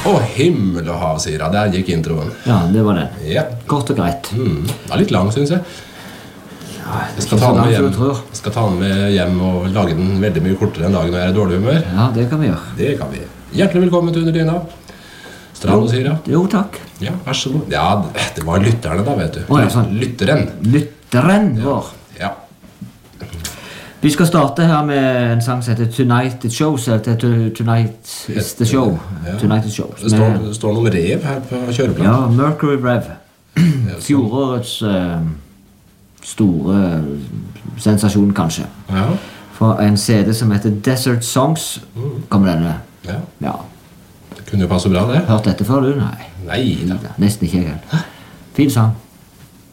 Å, himmel og hav, sier jeg. Der gikk introen. Ja, det var det. Ja. Kort og greit. Det var litt lang, synes jeg. Jeg skal ta den med hjem og lage den veldig mye kortere en dag når jeg er i dårlig humør. Ja, det kan vi gjøre. Det kan vi. Hjertelig velkommen til Under dyna. Strand og Sira. Jo, takk. Ja, vær så god. Ja, det var lytterne da, vet du. Ja, sånn. Lytteren vår. Ja. Vi skal starte her med en sang som heter Tonight It Shows. Tonight is the show. Ja. Tonight It Shows. Det står noen rev her på kjøreplanen. Ja, Mercury Rev. Fjorårets store sensasjon, kanskje. Ja. For en CD som heter Desert Songs kommer denne. Ja. Det kunne jo passe bra, det. Hørt dette før du? Nei. Nei da. Nesten ikke jeg. Fin sang.